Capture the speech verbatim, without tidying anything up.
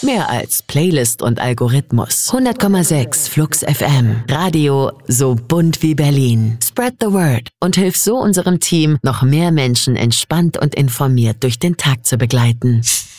Mehr als Playlist und Algorithmus. hundert Komma sechs Flux F M. Radio so bunt wie Berlin. Spread the word und hilf so unserem Team, noch mehr Menschen entspannt und informiert durch den Tag zu begleiten.